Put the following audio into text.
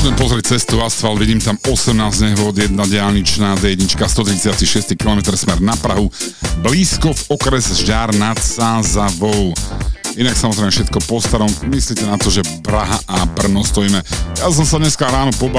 Poďme pozrieť cestu, asfalt, vidím tam 18 nehôd, jedna diaľničná D1, 136 km smer na Prahu, blízko v okres Žďár nad Sázavou. Inak samozrejme všetko po starom, myslíte na to, že Praha a Brno stojíme. Ja som sa dneska ráno pobavil